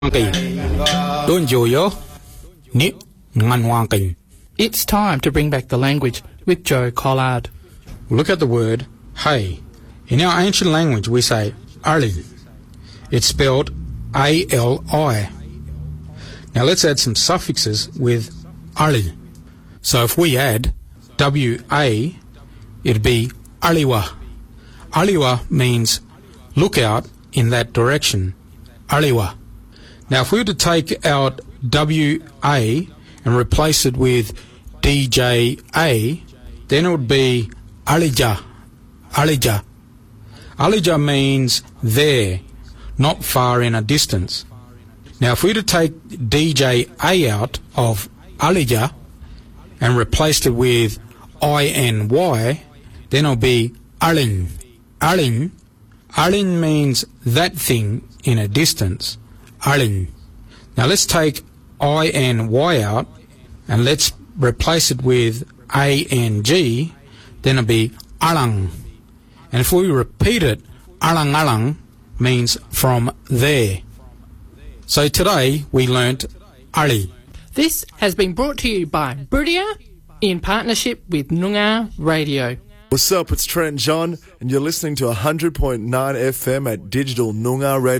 It's time to bring back the language with Joe Collard. Look at the word hey. In our ancient language we say Ali. It's spelled A-L-I. Now let's add some suffixes with Ali. So if we add W-A, it'd be Aliwa. Aliwa means look out in that direction. Aliwa. Now if we were to take out W-A and replace it with D-J-A, then it would be Alija. Alija. Alija means there, not far in a distance. Now if we were to take D-J-A out of Alija and replaced it with I-N-Y, then it'll be Alin. Alin. Alin means that thing in a distance. Alin. Now let's take I-N-Y out and let's replace it with A-N-G, then it'll be Alang. And if we repeat it, Alang Alang means from there. So today we learnt Ali. This has been brought to you by Brudia in partnership with Noongar Radio. What's up, it's Trent John, and you're listening to 100.9 FM at Digital Noongar Radio.